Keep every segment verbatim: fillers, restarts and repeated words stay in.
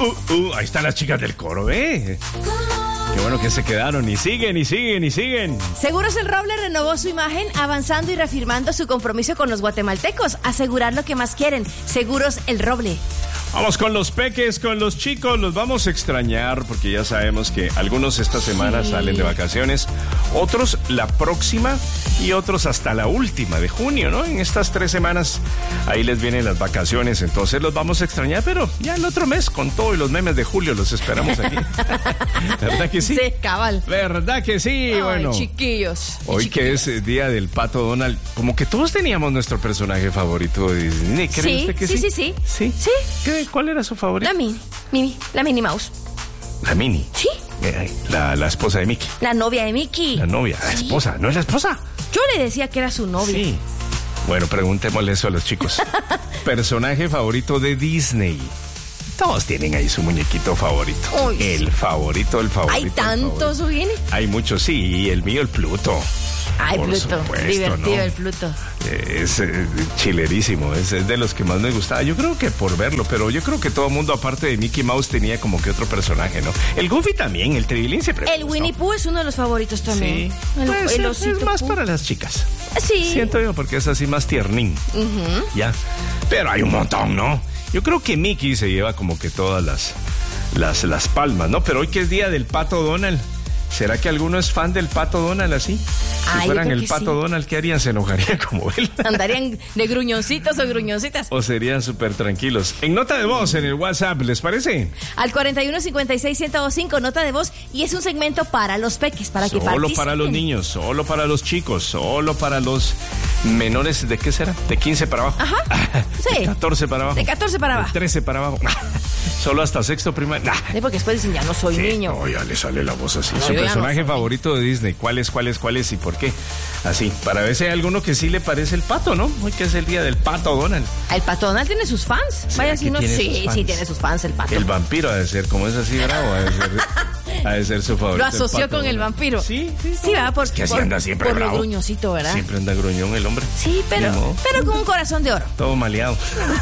uh, uh, ahí están las chicas del coro, ¿eh? Qué bueno que se quedaron y siguen y siguen y siguen. Seguros El Roble renovó su imagen, avanzando y reafirmando su compromiso con los guatemaltecos. Asegurar lo que más quieren. Seguros El Roble. Vamos con los peques, con los chicos, los vamos a extrañar porque ya sabemos que algunos esta semana sí. salen de vacaciones, otros la próxima y otros hasta la última de junio, ¿no? En estas tres semanas ahí les vienen las vacaciones, entonces los vamos a extrañar, pero ya el otro mes con todo y los memes de julio los esperamos aquí. ¿Verdad que sí? Sí, cabal. ¿Verdad que sí? Ay, bueno, chiquillos. Hoy chiquillos. que es el día del Pato Donald, como que todos teníamos nuestro personaje favorito de Disney. ¿Cree Sí, usted que sí, sí? sí, sí. ¿Sí? Sí. ¿Qué? ¿Cuál era su favorito? La Mini, Mini, la Minnie Mouse. La Minnie. Sí. Eh, la, la esposa de Mickey. La novia de Mickey. La novia, la Sí. esposa, ¿no es la esposa? Yo le decía que era su novia. Sí. Bueno, preguntémosle eso a los chicos. Personaje favorito de Disney. Todos tienen ahí su muñequito favorito. Uy, el sí. favorito, el favorito. Hay el tantos, favorito. Ugini. Hay muchos, sí. El mío, el Pluto. Ay, Por Pluto. supuesto, Divertido ¿no? el Pluto. Es eh, chilerísimo, es, es de los que más me gustaba. Yo creo que por verlo, pero yo creo que todo el mundo, aparte de Mickey Mouse, tenía como que otro personaje, ¿no? El Goofy también, el Tribilín siempre. me El gustó. Winnie Pooh es uno de los favoritos también. Sí, El, pues, el es, osito es más Pooh. para las chicas. Sí. Siento yo, porque es así más tiernín. Uh-huh. Ya. Pero hay un montón, ¿no? Yo creo que Mickey se lleva como que todas las, las, las palmas, ¿no? Pero hoy que es día del Pato Donald, ¿será que alguno es fan del Pato Donald así? Si Ah, yo fueran creo el que Pato sí. Donald, ¿qué harían? ¿Se enojarían como él? Andarían de gruñoncitos o gruñoncitas. ¿O serían súper tranquilos? En nota de voz, en el WhatsApp, ¿les parece? Al cuarenta y uno cincuenta y seis ciento cinco, nota de voz. Y es un segmento para los peques, para que Solo participen. para los niños, solo para los chicos, solo para los menores, ¿de qué será? De quince para abajo. Ajá, sí. De catorce para abajo. De catorce para abajo. De trece para abajo. Solo hasta sexto primario. Sí, porque después dicen, ya no soy Sí, niño. no, ya le sale la voz así. No, Su yo ya no personaje soy favorito de Disney, ¿cuál es, cuál es, cuál es y por qué? Así, para ver si hay alguno que sí le parece el pato, ¿no? Hoy que es el día del Pato Donald. El Pato Donald tiene sus fans. Vaya si que no. tiene Sí, sus fans? sí, tiene sus fans el pato. El vampiro ha de ser, como es así bravo, ha de ser, ha de ser su favorito. Lo el asoció Pato con el Donald. vampiro. Sí, sí. Sí, va, por, Es que así por, anda siempre por lo bravo. gruñosito, ¿verdad? Siempre anda gruñón el hombre. Sí, pero, Ni modo. pero con un corazón de oro. Todo maleado.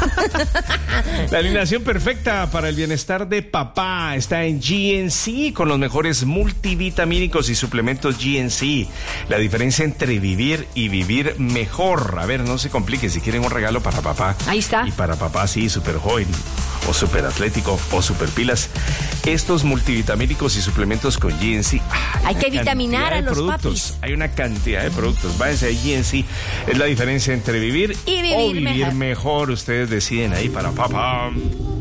La alineación perfecta para el bienestar de papá está en G N C con los mejores multivitamínicos y suplementos G N C. La diferencia entre vivir y vivir mejor. A ver, no se complique. Si quieren un regalo para papá. Ahí está. Y para papá, sí, súper joven o súper atlético o súper pilas. Estos multivitamínicos y suplementos con G N C. Ah, Hay una que vitaminar cantidad a de los productos. papis. Hay una cantidad de productos. Váyanse a G N C. Es la diferencia entre vivir Y vivir o vivir mejor. mejor. Ustedes deciden ahí para papá.